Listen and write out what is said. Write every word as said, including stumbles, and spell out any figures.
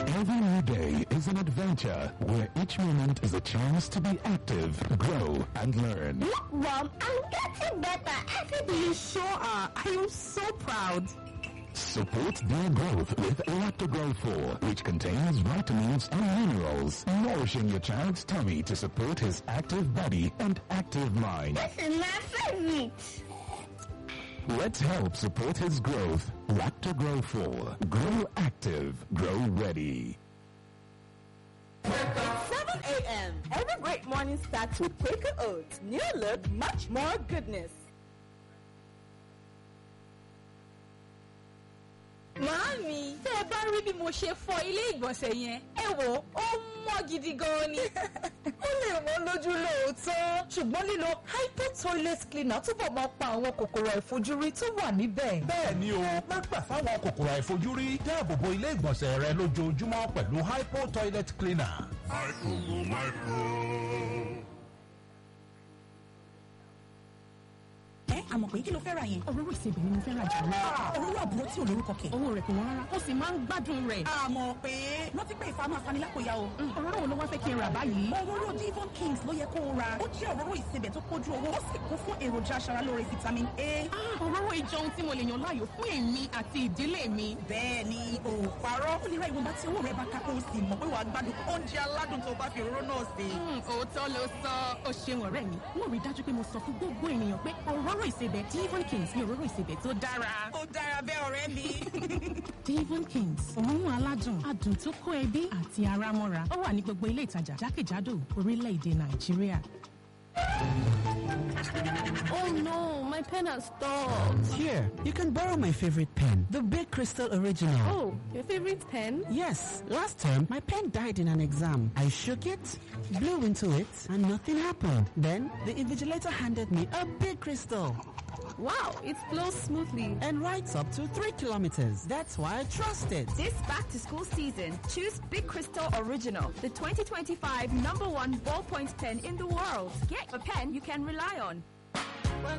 Every new day is an adventure where each moment is a chance to be active, grow, and learn. Look, Mom, I'm getting better every day. You sure are. I am so proud. Support their growth with Lactogrow four, which contains vitamins and minerals, nourishing your child's tummy to support his active body and active mind. This is my favorite. Let's help support his growth. Lactogrow four. Grow active. Grow ready. seven a.m. Every great morning starts with Quaker Oats. New look, much more goodness. Màámi, tẹ́ ẹ bá rí bí mo ṣe fọ ilé ìgbọ̀nsẹ̀ yẹn, ẹ wò ó mọ́ gidi gan ni. Ó lè wọ́n lójú lóòótọ́, ṣùgbọ́n lílo Hypo toilet cleaner túbọ̀ máa pa àwọn kòkòrò àìfojúrí tó wà níbẹ̀. Bẹ́ẹ̀ ni o, má gbà fáwọn kòkòrò àìfojúrí, dáàbò bo ilé ìgbọ̀nsẹ̀ rẹ lójoojúmọ́ pẹ̀lú Hypo toilet cleaner. Hypo mo hypo. ẹ àmọ̀ pé kí ló fẹ́ ra yẹn. Òróró ìsebẹ̀ ni mo fẹ́ ra jù lọ. Òróró àbúrò tí ò lórúkọ kẹ̀. Owó rẹ̀ kò wọ́n rárá, ó sì máa ń gbádùn rẹ̀. Àmọ̀ pé rántí pé ìfà máa fani lápòyà o. Òróró wo ló wá fẹ́ kí n rà báyìí? Òróró Devon Kings ló yẹ kó o ra. Ó jẹ́ òróró ìsebẹ̀ tó pójú owó, ó sì kún fún èròjà aṣaralóore vitamin A. Òróró ìjọ ohun tí mo lè yàn láàyò fún èmi àti ìdílé mi. Bẹ́ẹ̀ ni o ò parọ́. Ó lè ra ìwọ̀nba tí owó rẹ̀ bá ká kó o sì mọ̀ pé wàá gbádùn oúnjẹ aládùn tó bá fi òróró náà sè. Òótọ́ ló sọ, ó ṣeun ọ̀rẹ́ mi. Wọ́n rí dájú pé mo sọ fún gbogbo ènìyàn pé òróró ìsebẹ̀ Devon Kings ní òróró ìsebẹ̀ tó dára. Ó dára bẹ́ẹ̀ ọ̀rẹ́ mi. Devon Kings, òórùn aládùn, adùn tó kó ẹbí àti ara mọ́ra. Ó wà ní gbogbo ilé ìtajà jákèjádò orílẹ̀-èdè Nàìjíríà. Oh no, my pen has stopped. Here, you can borrow my favorite pen, the Big Crystal Original. Oh, your favorite pen? Yes, last term my pen died in an exam. I shook it, blew into it, and nothing happened. Then the invigilator handed me a Big Crystal. Wow, it flows smoothly and writes up to three kilometers. That's why I trust it. This back-to-school season, choose Big Crystal Original, the twenty twenty-five number one ballpoint pen in the world. Get a pen you can rely on.